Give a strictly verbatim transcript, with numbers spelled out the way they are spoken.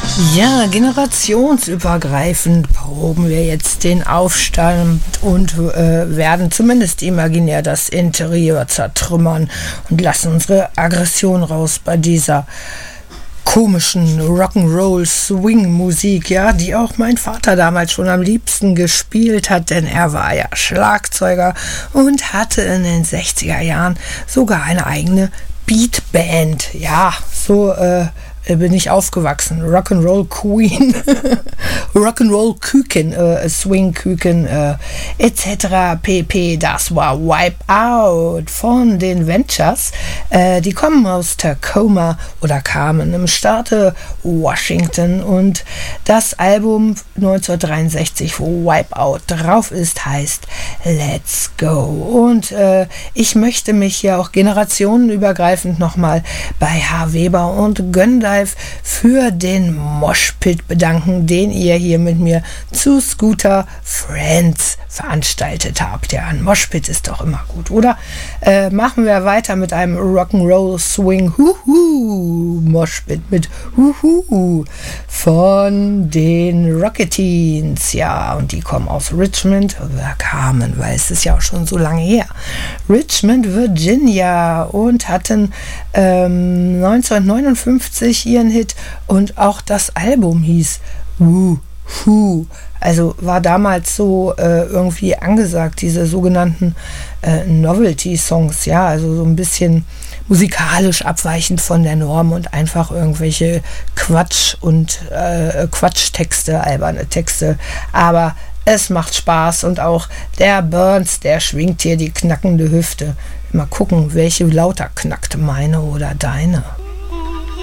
Ja, generationsübergreifend proben wir jetzt den Aufstand und äh, werden zumindest imaginär das Interieur zertrümmern und lassen unsere Aggression raus bei dieser komischen Rock'n'Roll-Swing-Musik, ja, die auch mein Vater damals schon am liebsten gespielt hat, denn er war ja Schlagzeuger und hatte in den sechziger Jahren sogar eine eigene Beatband. Ja, so äh, bin ich aufgewachsen. Rock'n'Roll Queen, Rock'n'Roll Küken, äh, Swing Küken, äh, et cetera pp. Das war Wipeout von den Ventures. Äh, die kommen aus Tacoma oder kamen im Staate Washington und das Album neunzehnhundertdreiundsechzig, wo Wipeout drauf ist, heißt Let's Go. Und äh, ich möchte mich hier auch generationenübergreifend nochmal bei H. Weber und Gönndalf für den Moshpit bedanken, den ihr hier mit mir zu Scooter Friends veranstaltet habt. Ja, ein Moshpit ist doch immer gut, oder? Äh, machen wir weiter mit einem Rock'n'Roll Swing Huhu Moshpit mit Huhu von den Rocketeens. Ja, und die kommen aus Richmond, oder kamen, weil es ist ja auch schon so lange her. Richmond, Virginia und hatten ähm, neunzehnhundertneunundfünfzig ihren Hit und auch das Album hieß Woohoo. Also war damals so äh, irgendwie angesagt, diese sogenannten äh, Novelty-Songs, ja, also so ein bisschen musikalisch abweichend von der Norm und einfach irgendwelche Quatsch- und äh, Quatschtexte, alberne Texte, aber es macht Spaß und auch der Burns, der schwingt hier die knackende Hüfte. Mal gucken, welche lauter knackt, meine oder deine.